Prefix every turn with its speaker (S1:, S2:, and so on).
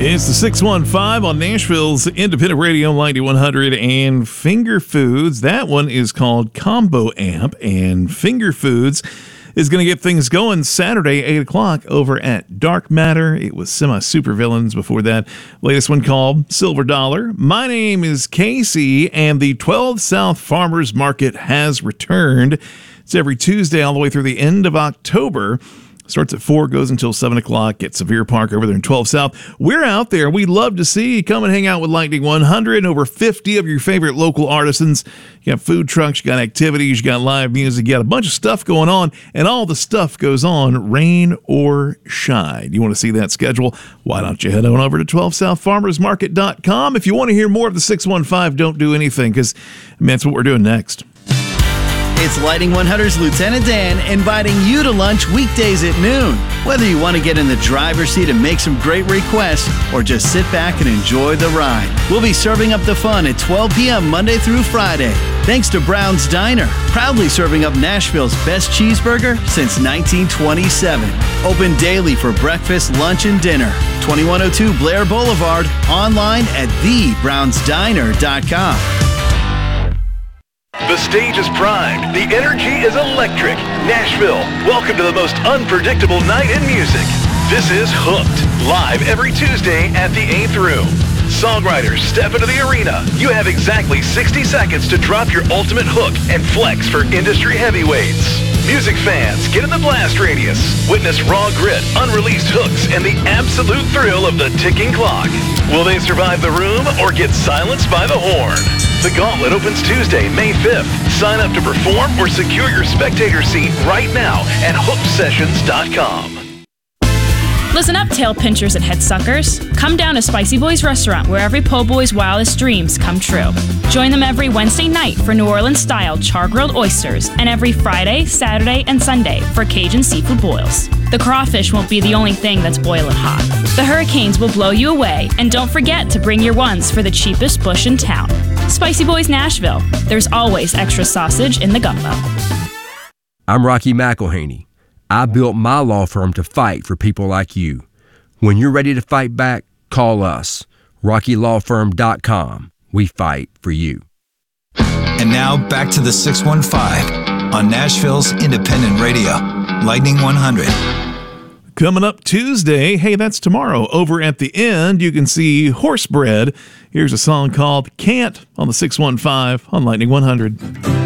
S1: It's the 615 on Nashville's Independent Radio 9100 and Finger Foods. That one is called Combo Amp, and Finger Foods is going to get things going Saturday, 8 o'clock over at Dark Matter. It was Semi-Supervillains before that. Latest one called Silver Dollar. My name is Casey, and the 12 South Farmers Market has returned. It's every Tuesday all the way through the end of October. Starts at 4, goes until 7 o'clock at Sevier Park over there in 12 South. We're out there. We'd love to see you. Come and hang out with Lightning 100. Over 50 of your favorite local artisans. You got food trucks, you got activities, you got live music, you got a bunch of stuff going on, and all the stuff goes on, rain or shine. You want to see that schedule? Why don't you head on over to 12southfarmersmarket.com. If you want to hear more of the 615, don't do anything, because that's what we're doing next.
S2: It's Lightning 100's Lieutenant Dan inviting you to lunch weekdays at noon. Whether you want to get in the driver's seat and make some great requests or just sit back and enjoy the ride, we'll be serving up the fun at 12 p.m. Monday through Friday. Thanks to Brown's Diner, proudly serving up Nashville's best cheeseburger since 1927. Open daily for breakfast, lunch, and dinner. 2102 Blair Boulevard, online at thebrownsdiner.com.
S3: The stage is primed. The energy is electric. Nashville, welcome to the most unpredictable night in music. This is Hooked, live every Tuesday at the 8th Room. Songwriters step into the arena. You have exactly 60 seconds to drop your ultimate hook and flex for industry heavyweights. Music fans, get in the blast radius. Witness raw grit, unreleased hooks, and the absolute thrill of the ticking clock. Will they survive the room or get silenced by the horn? The Gauntlet opens Tuesday, May 5th. Sign up to perform or secure your spectator seat right now at hooksessions.com.
S4: Listen up, tail pinchers and head suckers. Come down to Spicy Boys Restaurant, where every po' boy's wildest dreams come true. Join them every Wednesday night for New Orleans-style char-grilled oysters, and every Friday, Saturday, and Sunday for Cajun seafood boils. The crawfish won't be the only thing that's boiling hot. The hurricanes will blow you away, and don't forget to bring your ones for the cheapest bush in town. Spicy Boys Nashville. There's always extra sausage in the gumbo.
S5: I'm Rocky McElhaney. I built my law firm to fight for people like you. When you're ready to fight back, call us. RockyLawFirm.com. We fight for you.
S6: And now back to the 615 on Nashville's Independent Radio, Lightning 100.
S1: Coming up Tuesday, hey, that's tomorrow, over at the end, you can see Horsebread. Here's a song called Can't on the 615 on Lightning 100.